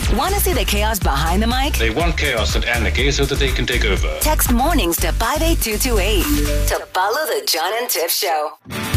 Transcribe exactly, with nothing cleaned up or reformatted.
Want to see the chaos behind the mic? They want chaos at Anarchy so that they can take over. Text mornings to five eight two two eight to follow the John and Tiff Show.